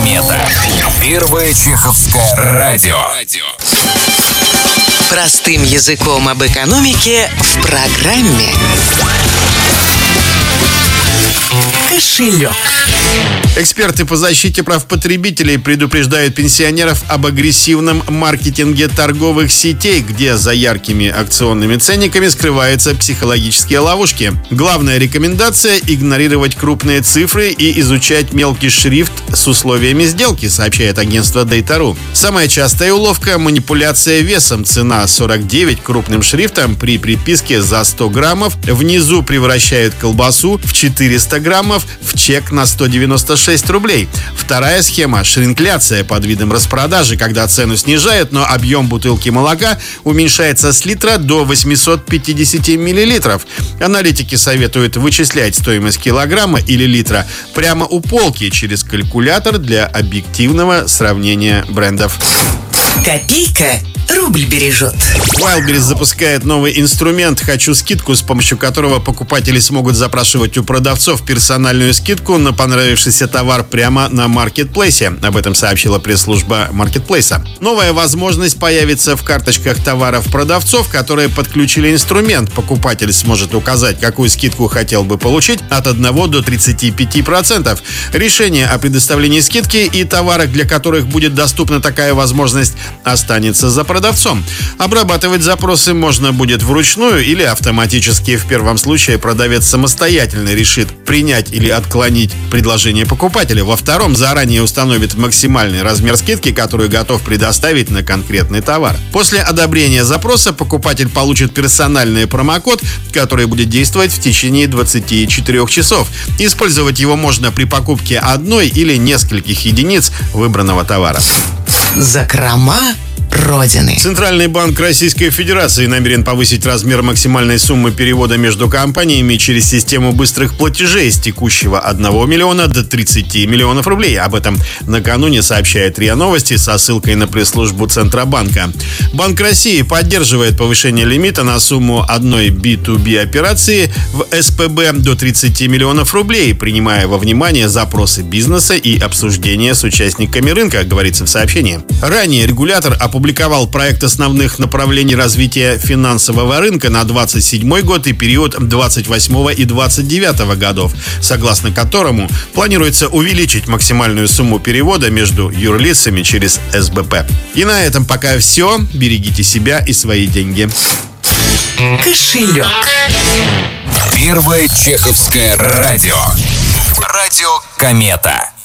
Комета. Первое чеховское радио. Простым языком об экономике в программе «Кошелек». Эксперты по защите прав потребителей предупреждают пенсионеров об агрессивном маркетинге торговых сетей, где за яркими акционными ценниками скрываются психологические ловушки. Главная рекомендация – игнорировать крупные цифры и изучать мелкий шрифт с условиями сделки, сообщает агентство Data.ru. Самая частая уловка – манипуляция весом. Цена 49 крупным шрифтом при приписке за 100 граммов. Внизу превращают колбасу в 400 граммов в чек на 196 рублей. Вторая схема – шринкляция под видом распродажи, когда цену снижают, но объем бутылки молока уменьшается с литра до 850 миллилитров. Аналитики советуют вычислять стоимость килограмма или литра прямо у полки через калькулятор для объективного сравнения брендов. Копейка рубль бережет. Wildberries запускает новый инструмент «Хочу скидку», с помощью которого покупатели смогут запрашивать у продавцов персональную скидку на понравившийся товар прямо на маркетплейсе. Об этом сообщила пресс-служба маркетплейса. Новая возможность появится в карточках товаров продавцов, которые подключили инструмент. Покупатель сможет указать, какую скидку хотел бы получить, от 1 до 35%. Решение о предоставлении скидки и товарах, для которых будет доступна такая возможность, останется за продавцом. Обрабатывать запросы можно будет вручную или автоматически. В первом случае продавец самостоятельно решит принять или отклонить предложение покупателя. Во втором заранее установит максимальный размер скидки, которую готов предоставить на конкретный товар. После одобрения запроса покупатель получит персональный промокод, который будет действовать в течение 24 часов. Использовать его можно при покупке одной или нескольких единиц выбранного товара. Закрома Родины. Центральный банк Российской Федерации намерен повысить размер максимальной суммы перевода между компаниями через систему быстрых платежей с текущего 1 миллиона до 30 миллионов рублей. Об этом накануне сообщает РИА Новости со ссылкой на пресс-службу Центробанка. Банк России поддерживает повышение лимита на сумму одной B2B операции в СПБ до 30 миллионов рублей, принимая во внимание запросы бизнеса и обсуждения с участниками рынка, говорится в сообщении. Ранее регулятор опубликовал проект основных направлений развития финансового рынка на 27 год и период 28 и 29 годов, согласно которому планируется увеличить максимальную сумму перевода между юрлицами через СБП. И на этом пока все. Берегите себя и свои деньги. Кошелек. Первое чеховское радио. Радио Комета.